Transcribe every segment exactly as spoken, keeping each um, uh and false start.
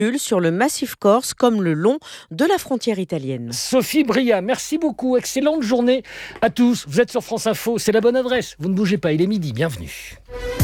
sur le massif corse comme le long de la frontière italienne. Sophie Bria, merci beaucoup. Excellente journée à tous. Vous êtes sur France Info, c'est la bonne adresse. Vous ne bougez pas, il est midi. Bienvenue.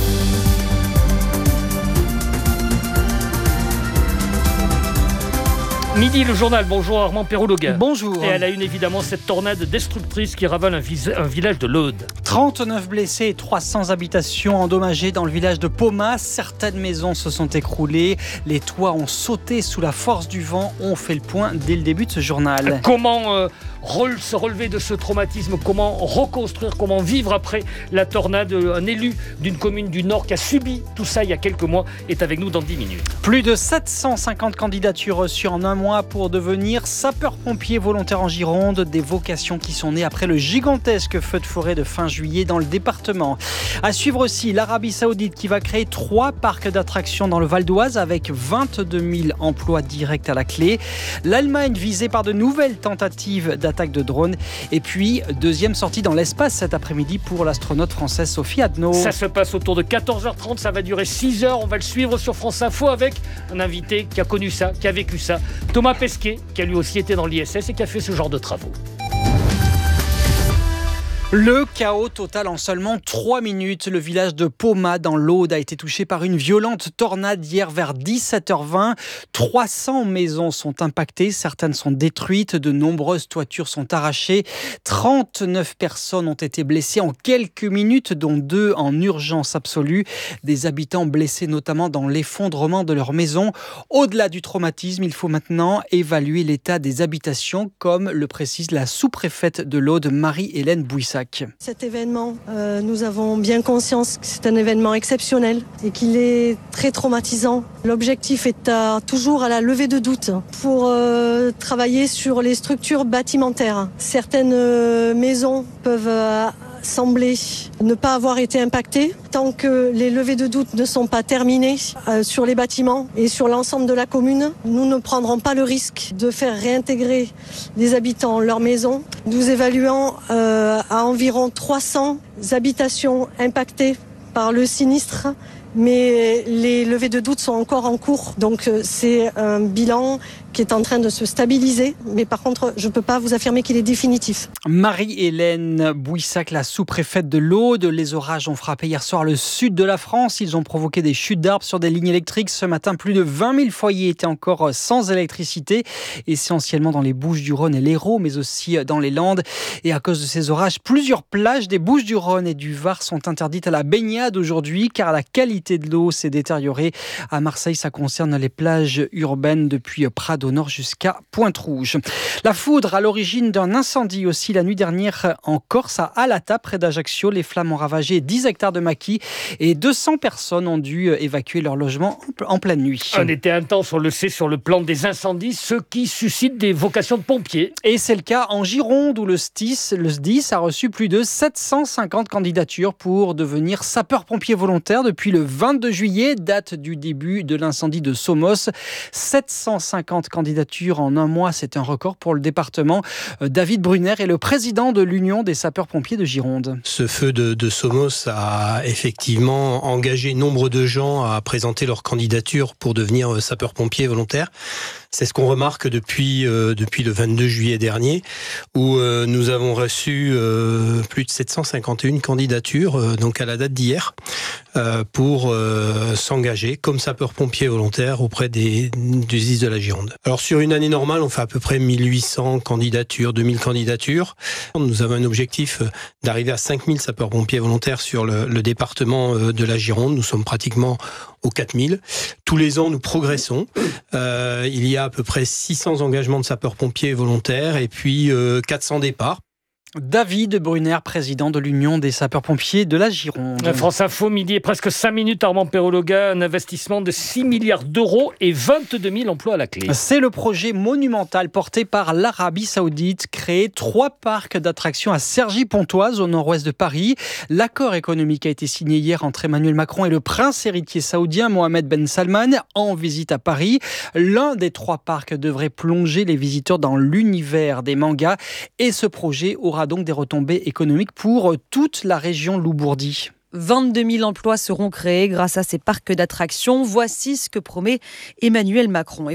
Midi, le journal. Bonjour Armand Perrault-Loga. Bonjour. Et à la une, évidemment, cette tornade destructrice qui ravale un, vis- un village de l'Aude. trente-neuf blessés et trois cents habitations endommagées dans le village de Poma. Certaines maisons se sont écroulées. Les toits ont sauté sous la force du vent. On fait le point dès le début de ce journal. Comment euh, re- se relever de ce traumatisme? Comment reconstruire? Comment vivre après la tornade? Un élu d'une commune du Nord qui a subi tout ça il y a quelques mois est avec nous dans dix minutes. Plus de sept cent cinquante candidatures reçues en un mois pour devenir sapeur-pompier volontaire en Gironde. Des vocations qui sont nées après le gigantesque feu de forêt de fin juillet dans le département. À suivre aussi l'Arabie Saoudite qui va créer trois parcs d'attractions dans le Val d'Oise avec vingt-deux mille emplois directs à la clé. L'Allemagne visée par de nouvelles tentatives d'attaque de drones. Et puis, deuxième sortie dans l'espace cet après-midi pour l'astronaute française Sophie Adno. Ça se passe autour de quatorze heures trente, ça va durer six heures. On va le suivre sur France Info avec un invité qui a connu ça, qui a vécu ça. Thomas Pesquet, qui a lui aussi été dans l'I S S et qui a fait ce genre de travaux. Le chaos total en seulement trois minutes. Le village de Poma dans l'Aude a été touché par une violente tornade hier vers dix-sept heures vingt. trois cents maisons sont impactées, certaines sont détruites, de nombreuses toitures sont arrachées. trente-neuf personnes ont été blessées en quelques minutes, dont deux en urgence absolue. Des habitants blessés notamment dans l'effondrement de leur maison. Au-delà du traumatisme, il faut maintenant évaluer l'état des habitations, comme le précise la sous-préfète de l'Aude, Marie-Hélène Bouissac. Cet événement, euh, nous avons bien conscience que c'est un événement exceptionnel et qu'il est très traumatisant. L'objectif est à, toujours à la levée de doute pour euh, travailler sur les structures bâtimentaires. Certaines euh, maisons peuvent euh, sembler ne pas avoir été impactées. Tant que les levées de doute ne sont pas terminées euh, sur les bâtiments et sur l'ensemble de la commune, nous ne prendrons pas le risque de faire réintégrer les habitants leur maison. Nous évaluons euh, à environ trois cents habitations impactées par le sinistre, mais les levées de doute sont encore en cours. Donc c'est un bilan qui est en train de se stabiliser, mais par contre, je ne peux pas vous affirmer qu'il est définitif. Marie-Hélène Bouissac, la sous-préfète de l'Aude. Les orages ont frappé hier soir le sud de la France. Ils ont provoqué des chutes d'arbres sur des lignes électriques. Ce matin, plus de vingt mille foyers étaient encore sans électricité, essentiellement dans les Bouches-du-Rhône et l'Hérault, mais aussi dans les Landes. Et à cause de ces orages, plusieurs plages des Bouches-du-Rhône et du Var sont interdites à la baignade aujourd'hui, car la qualité de l'eau s'est détériorée. À Marseille, ça concerne les plages urbaines depuis Prades au nord jusqu'à Pointe-Rouge. La foudre à l'origine d'un incendie aussi la nuit dernière en Corse, à Alata, près d'Ajaccio. Les flammes ont ravagé dix hectares de maquis et deux cents personnes ont dû évacuer leur logement en pleine nuit. Un été intense, on le sait, sur le plan des incendies, ce qui suscite des vocations de pompiers. Et c'est le cas en Gironde où le S D I S, le S D I S a reçu plus de sept cent cinquante candidatures pour devenir sapeur-pompier volontaire depuis le vingt-deux juillet, date du début de l'incendie de Somos. sept cent cinquante candidatures en un mois, c'est un record pour le département. David Brunner est le président de l'Union des sapeurs-pompiers de Gironde. Ce feu de, de Somos a effectivement engagé nombre de gens à présenter leur candidature pour devenir sapeurs-pompiers volontaires. C'est ce qu'on remarque depuis, euh, depuis le vingt-deux juillet dernier, où euh, nous avons reçu euh, plus de sept cent cinquante et une candidatures, euh, donc à la date d'hier, euh, pour euh, s'engager comme sapeur-pompier volontaire auprès des, du S D I S de la Gironde. Alors sur une année normale, on fait à peu près mille huit cents candidatures, deux mille candidatures. Nous avons un objectif d'arriver à cinq mille sapeurs-pompiers volontaires sur le, le département de la Gironde. Nous sommes pratiquement aux quatre mille. Tous les ans, nous progressons. Euh, il y a à peu près six cents engagements de sapeurs-pompiers volontaires et puis euh, quatre cents départs. David Brunner, président de l'Union des sapeurs-pompiers de la Gironde. France Info, midi et presque cinq minutes. Armand Perrault-Loga, un investissement de six milliards d'euros et vingt-deux mille emplois à la clé. C'est le projet monumental porté par l'Arabie Saoudite, créer trois parcs d'attractions à Cergy-Pontoise, au nord-ouest de Paris. L'accord économique a été signé hier entre Emmanuel Macron et le prince héritier saoudien Mohamed Ben Salman en visite à Paris. L'un des trois parcs devrait plonger les visiteurs dans l'univers des mangas et ce projet aura donc des retombées économiques pour toute la région Loup-Bourdi. vingt-deux mille emplois seront créés grâce à ces parcs d'attractions. Voici ce que promet Emmanuel Macron.